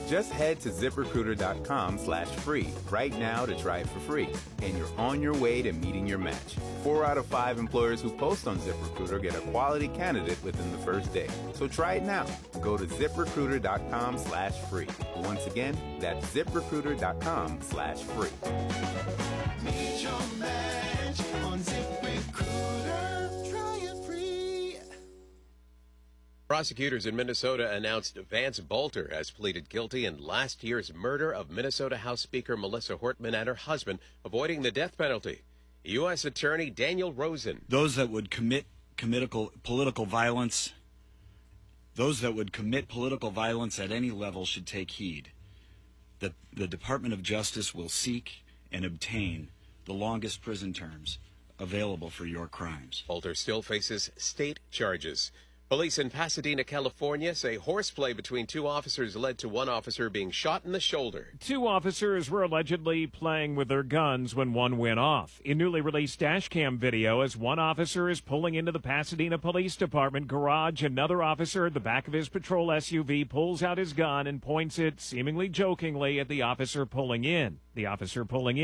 Just head to ZipRecruiter.com/free right now to try it for free, and you're on your way to meeting your match. 4 out of 5 employers who post on ZipRecruiter get a quality candidate within the first day. So try it now. Go to ZipRecruiter.com/free. Once again, that's ZipRecruiter.com/free. Meet your match on ZipRecruiter. Try it free. Prosecutors in Minnesota announced Vance Bolter has pleaded guilty in last year's murder of Minnesota House Speaker Melissa Hortman and her husband, avoiding the death penalty. U.S. Attorney Daniel Rosen. Those that would commit political violence, at any level should take heed. That the Department of Justice will seek and obtain the longest prison terms available for your crimes. Bolter still faces state charges. Police in Pasadena, California say horseplay between 2 officers led to 1 officer being shot in the shoulder. 2 officers were allegedly playing with their guns when one went off. In newly released dashcam video, as one officer is pulling into the Pasadena Police Department garage, another officer at the back of his patrol SUV pulls out his gun and points it, seemingly jokingly, at the officer pulling in. The officer pulling in